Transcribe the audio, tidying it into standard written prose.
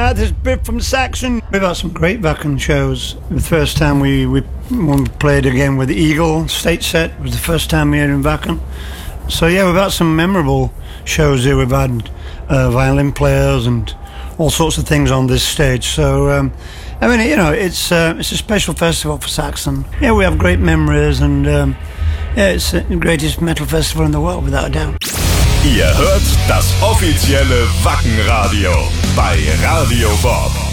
this is Biff from Saxon. We've had some great Wacken shows. The first time when we played again with Eagle State Set was the first time here in Wacken. So yeah, we've had some memorable shows here. We've had violin players and all sorts of things on this stage. So I mean, you know, it's a special festival for Saxon. Yeah, we have great memories, and yeah, it's the greatest metal festival in the world, without a doubt. Ihr hört das offizielle Wacken-Radio bei Radio Bob.